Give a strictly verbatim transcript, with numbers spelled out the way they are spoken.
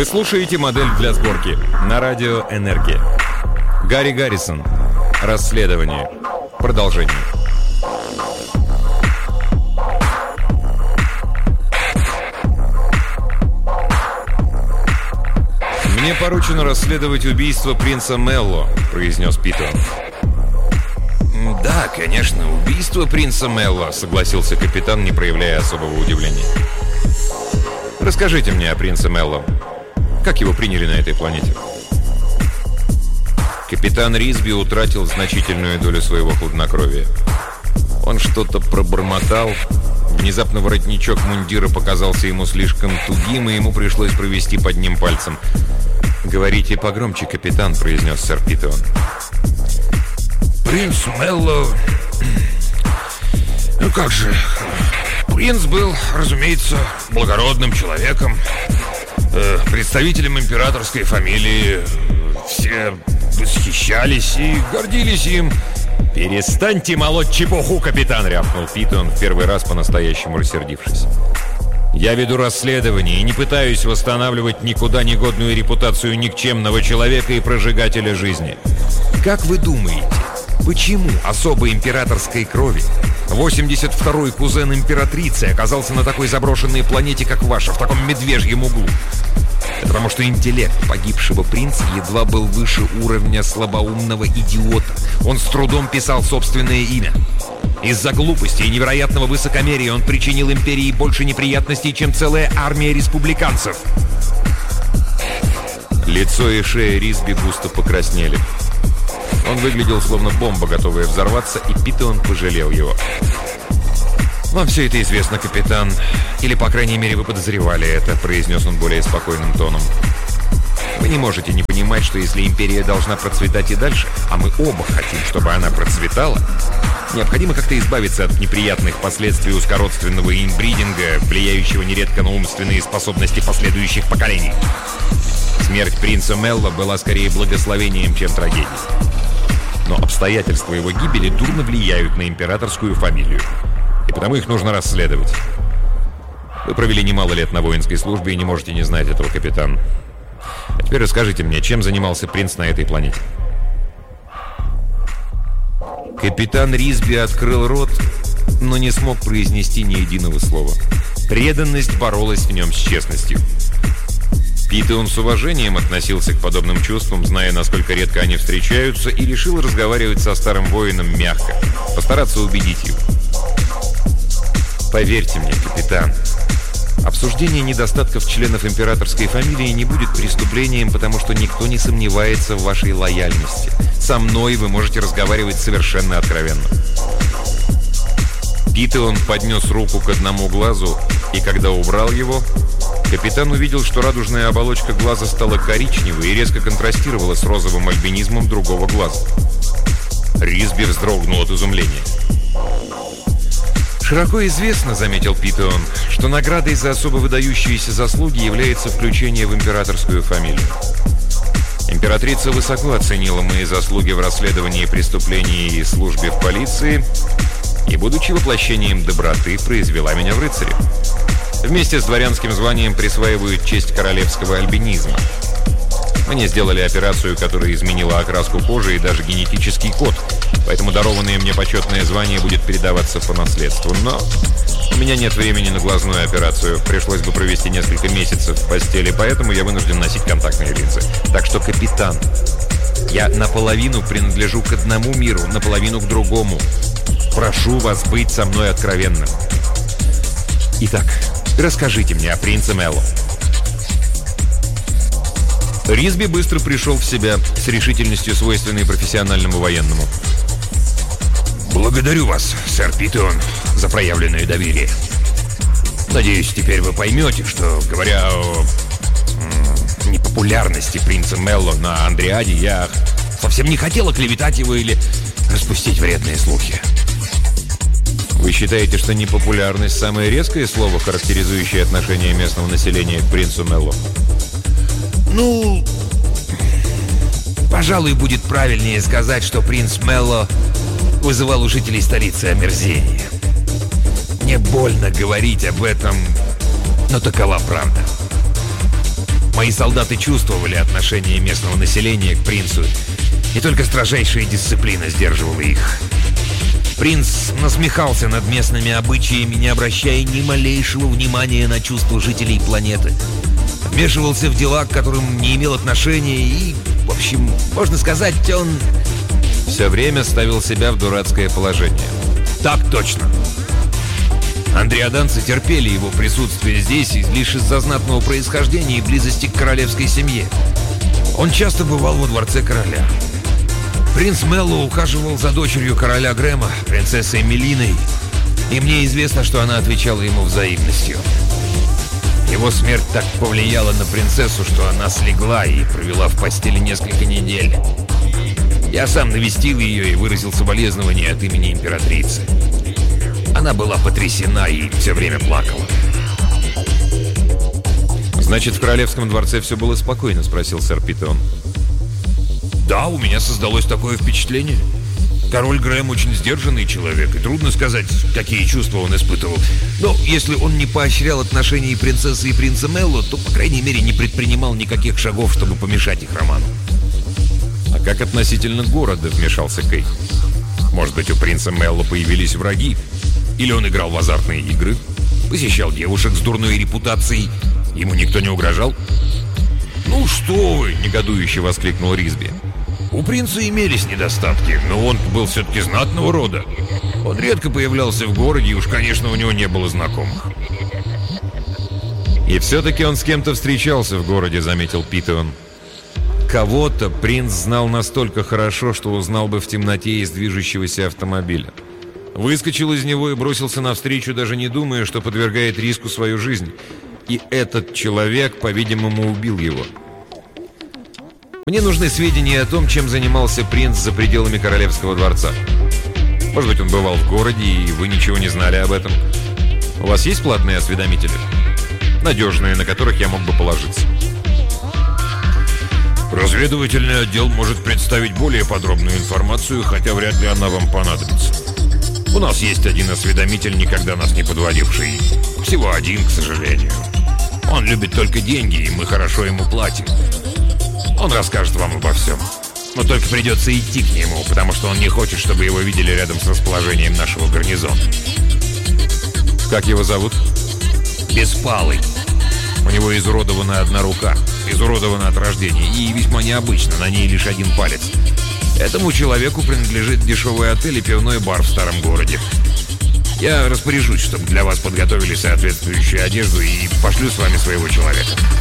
Вы слушаете «Модель для сборки» на радио «Энергия». Гарри Гаррисон. Расследование. Продолжение. «Мне поручено расследовать убийство принца Мелло», — произнес Питон. «Да, конечно, убийство принца Мелло», — согласился капитан, не проявляя особого удивления. «Расскажите мне о принце Мелло. Как его приняли на этой планете?» Капитан Ризби утратил значительную долю своего хладнокровия. Он что-то пробормотал. Внезапно воротничок мундира показался ему слишком тугим, и ему пришлось провести под ним пальцем. «Говорите погромче, капитан», — произнес сэр Питон. «Принц Мелло... Ну как же... Принц был, разумеется, благородным человеком, э, представителем императорской фамилии. Все восхищались и гордились им». «Перестаньте молоть чепуху, капитан!» — рявкнул Питон, в первый раз по-настоящему рассердившись. «Я веду расследование и не пытаюсь восстанавливать никуда негодную репутацию никчемного человека и прожигателя жизни. Как вы думаете, почему особо императорской крови восемьдесят второй кузен императрицы оказался на такой заброшенной планете, как ваша, в таком медвежьем углу? Это потому что интеллект погибшего принца едва был выше уровня слабоумного идиота. Он с трудом писал собственное имя. Из-за глупости и невероятного высокомерия он причинил империи больше неприятностей, чем целая армия республиканцев». Лицо и шея Ризби густо покраснели. Он выглядел словно бомба, готовая взорваться, и Питон пожалел его. «Вам все это известно, капитан. Или, по крайней мере, вы подозревали это», — произнес он более спокойным тоном. «Вы не можете не понимать, что если империя должна процветать и дальше, а мы оба хотим, чтобы она процветала, необходимо как-то избавиться от неприятных последствий узкородственного инбридинга, влияющего нередко на умственные способности последующих поколений. Смерть принца Мелло была скорее благословением, чем трагедией. Но обстоятельства его гибели дурно влияют на императорскую фамилию, и потому их нужно расследовать. Вы провели немало лет на воинской службе и не можете не знать этого, капитан. А теперь расскажите мне, чем занимался принц на этой планете?» Капитан Ризби открыл рот, но не смог произнести ни единого слова. Преданность боролась в нем с честностью. Питон с уважением относился к подобным чувствам, зная, насколько редко они встречаются, и решил разговаривать со старым воином мягко, постараться убедить его. «Поверьте мне, капитан, обсуждение недостатков членов императорской фамилии не будет преступлением, потому что никто не сомневается в вашей лояльности. Со мной вы можете разговаривать совершенно откровенно». Питон поднес руку к одному глазу, и когда убрал его, капитан увидел, что радужная оболочка глаза стала коричневой и резко контрастировала с розовым альбинизмом другого глаза. Ризби вздрогнул от изумления. «Широко известно, — заметил Питон, — что наградой за особо выдающиеся заслуги является включение в императорскую фамилию. Императрица высоко оценила мои заслуги в расследовании преступлений и службе в полиции, и, будучи воплощением доброты, произвела меня в рыцаре. Вместе с дворянским званием присваивают честь королевского альбинизма. Мне сделали операцию, которая изменила окраску кожи и даже генетический код, поэтому дарованное мне почетное звание будет передаваться по наследству. Но у меня нет времени на глазную операцию. Пришлось бы провести несколько месяцев в постели, поэтому я вынужден носить контактные линзы. Так что, капитан, я наполовину принадлежу к одному миру, наполовину к другому. Прошу вас быть со мной откровенным. Итак, расскажите мне о принце Мелло». Ризби быстро пришел в себя с решительностью, свойственной профессиональному военному. «Благодарю вас, сэр Питон, за проявленное доверие. Надеюсь, теперь вы поймете, что, говоря о м, непопулярности принца Мелло на Андриаде, я совсем не хотел оклеветать его или распустить вредные слухи». «Вы считаете, что непопулярность – самое резкое слово, характеризующее отношение местного населения к принцу Мелло?» «Ну, пожалуй, будет правильнее сказать, что принц Мелло вызывал у жителей столицы омерзение. Мне больно говорить об этом, но такова правда». Мои солдаты чувствовали отношение местного населения к принцу, и только строжайшая дисциплина сдерживала их. Принц насмехался над местными обычаями, не обращая ни малейшего внимания на чувства жителей планеты. Вмешивался в дела, к которым не имел отношения, и, в общем, можно сказать, он... Все время ставил себя в дурацкое положение. Так точно. Андриаданцы терпели его присутствие здесь лишь из-за знатного происхождения и близости к королевской семье. Он часто бывал во дворце короля. Принц Мелло ухаживал за дочерью короля Грэма, принцессой Мелиной, и мне известно, что она отвечала ему взаимностью. Его смерть так повлияла на принцессу, что она слегла и провела в постели несколько недель. Я сам навестил ее и выразил соболезнования от имени императрицы. Она была потрясена и все время плакала. «Значит, в королевском дворце все было спокойно?» — спросил сэр Питон. «Да, у меня создалось такое впечатление. Король Грэм очень сдержанный человек, и трудно сказать, какие чувства он испытывал. Но если он не поощрял отношения принцессы и принца Мелло, то, по крайней мере, не предпринимал никаких шагов, чтобы помешать их роману». «А как относительно города?» — вмешался Кей. «Может быть, у принца Мелло появились враги? Или он играл в азартные игры? Посещал девушек с дурной репутацией? Ему никто не угрожал?» «Ну что вы!» — негодующе воскликнул Ризби. «У принца имелись недостатки, но он был все-таки знатного рода. Он редко появлялся в городе, и уж, конечно, у него не было знакомых». «И все-таки он с кем-то встречался в городе», — заметил Питон. «Кого-то принц знал настолько хорошо, что узнал бы в темноте из движущегося автомобиля. Выскочил из него и бросился навстречу, даже не думая, что подвергает риску свою жизнь. И этот человек, по-видимому, убил его. Мне нужны сведения о том, чем занимался принц за пределами королевского дворца. Может быть, он бывал в городе, и вы ничего не знали об этом. У вас есть платные осведомители? Надежные, на которых я мог бы положиться». «Разведывательный отдел может представить более подробную информацию, хотя вряд ли она вам понадобится. У нас есть один осведомитель, никогда нас не подводивший. Всего один, к сожалению. Он любит только деньги, и мы хорошо ему платим. Он расскажет вам обо всем. Но только придется идти к нему, потому что он не хочет, чтобы его видели рядом с расположением нашего гарнизона». «Как его зовут?» «Беспалый. У него изуродована одна рука, изуродована от рождения, и весьма необычно, на ней лишь один палец. Этому человеку принадлежит дешевый отель и пивной бар в старом городе. Я распоряжусь, чтобы для вас подготовили соответствующую одежду, и пошлю с вами своего человека».